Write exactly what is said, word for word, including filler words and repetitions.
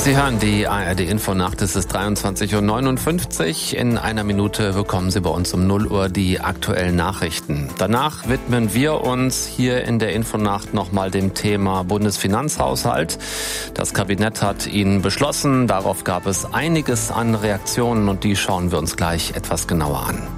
Sie hören die A R D-Infonacht, es ist dreiundzwanzig Uhr neunundfünfzig. In einer Minute bekommen Sie bei uns um null Uhr die aktuellen Nachrichten. Danach widmen wir uns hier in der Infonacht nochmal dem Thema Bundesfinanzhaushalt. Das Kabinett hat ihn beschlossen. Darauf gab es einiges an Reaktionen und die schauen wir uns gleich etwas genauer an.